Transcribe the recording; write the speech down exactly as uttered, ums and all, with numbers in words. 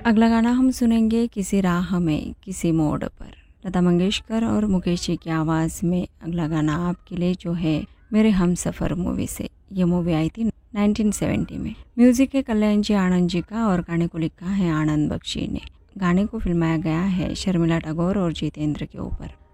अगला गाना हम सुनेंगे किसी राह में किसी मोड़ पर, लता मंगेशकर और मुकेश जी की आवाज़ में। अगला गाना आपके लिए जो है मेरे हम सफ़र मूवी से। ये मूवी आई थी नाइनटीन सेवेंटी में। म्यूज़िक है कल्याण जी आनंद जी का और गाने को लिखा है आनंद बख्शी ने। गाने को फिल्माया गया है शर्मिला टैगोर और जितेंद्र के ऊपर।